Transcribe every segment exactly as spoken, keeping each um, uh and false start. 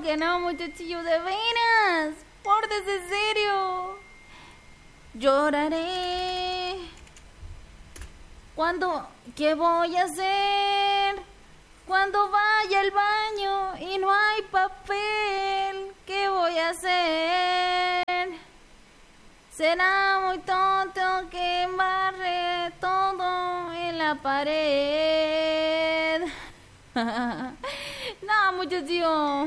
que no, muchachillo, de veras. Pórtese serio. Lloraré. ¿Cuándo? ¿Qué voy a hacer? Cuando vaya al baño y no hay papel, ¿qué voy a hacer? Será muy tonto que embarre todo en la pared. No, muchachillo.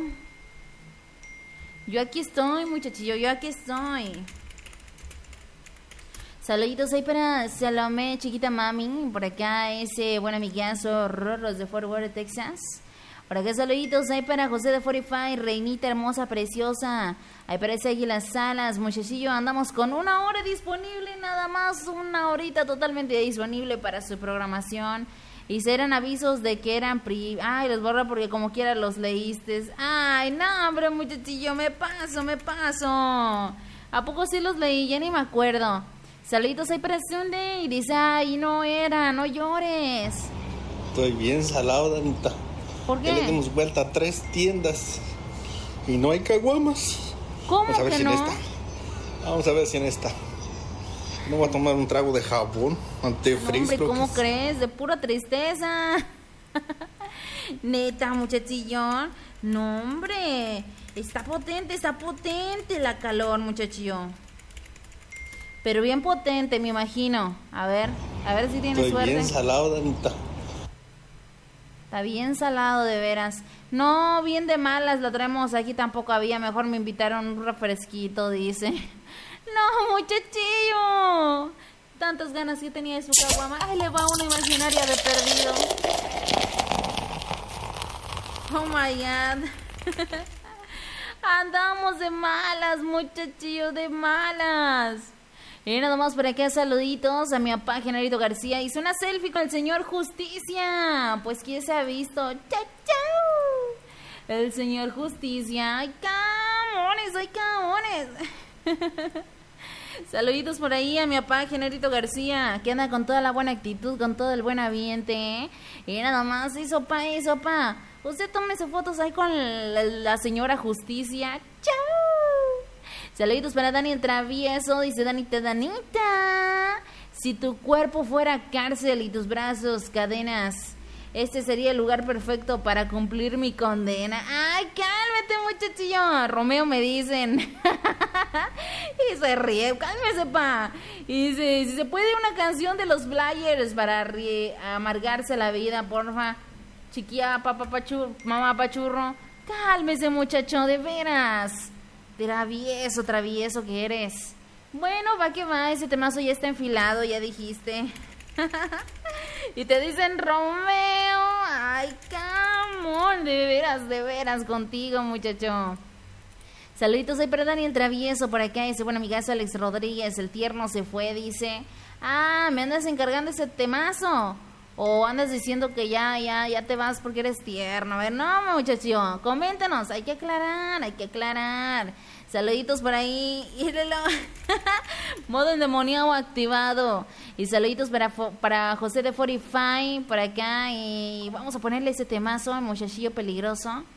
Yo aquí estoy, muchachillo, yo aquí estoy. Saluditos ahí para Salomé, chiquita mami. Por acá ese buen amigazo Rorros de Fort Worth, Texas. Por acá saluditos ahí para José de cuarenta y cinco, reinita hermosa, preciosa. Ahí parece Águila Salas, muchachillo. Andamos con una hora disponible, nada más una horita totalmente disponible para su programación. Y serán avisos de que eran pri... Ay, los borra porque como quiera los leíste. Ay, no, hombre, muchachillo, me paso, me paso. ¿A poco sí los leí? Ya ni me acuerdo. Saluditos ahí para Sunday. Y dice, ay, no era, no llores. Estoy bien salado, Danita. ¿Por qué? Ya le dimos vuelta a tres tiendas y no hay caguamas. ¿Cómo Vamos a ver que si no? en esta. Vamos a ver si en esta. No voy a tomar un trago de jabón antifrizz. No, hombre, ¿cómo que... crees? De pura tristeza. Neta, muchachillo. No, hombre. Está potente, está potente la calor, muchachillo. Pero bien potente, me imagino. A ver, a ver si tiene Estoy suerte. bien salado, Danita. Está bien salado, de veras. No, bien de malas la traemos. Aquí tampoco había. Mejor me invitaron un refresquito, dice. No, muchachillo. Tantas ganas que tenía de su caguama. Ay, le va una imaginaria de perdido. Oh my God. Andamos de malas, muchachillo, de malas. Y nada más por acá, saluditos a mi papá Genarito García. Hizo una selfie con el señor Justicia. Pues quién se ha visto. ¡Chau, chau! El señor Justicia. ¡Ay, camones! ¡Ay, camones! Saluditos por ahí a mi papá Genarito García, que anda con toda la buena actitud, con todo el buen ambiente, ¿eh? Y nada más, y sopa, y sopa. Usted tome sus fotos ahí con la, la señora Justicia. ¡Chau! Saluditos para Dani el Travieso. Dice Danita, Danita, si tu cuerpo fuera cárcel y tus brazos cadenas, este sería el lugar perfecto para cumplir mi condena. Ay, cálmate, muchachillo. Romeo me dicen. Y se ríe, cálmese, pa. Y dice, si se puede una canción de los Flyers para rie- amargarse la vida, porfa. Chiquilla, papá pachurro, mamá pachurro. Cálmese, muchacho, de veras. Travieso, travieso que eres. Bueno, va que va, ese temazo ya está enfilado, ya dijiste. Y te dicen Romeo. Ay, camón, de veras, de veras contigo, muchacho. Saluditos ahí para Daniel Travieso, por acá ese buen amigazo Alex Rodríguez, el tierno se fue, dice. Ah, ¿me andas encargando ese temazo? O andas diciendo que ya, ya, ya te vas porque eres tierno. A ver, no, muchacho, coméntanos, hay que aclarar, hay que aclarar. Saluditos por ahí. Modo endemoniado activado. Y saluditos para, para José de cuarenta y cinco, por acá. Y vamos a ponerle ese temazo, el muchachillo peligroso.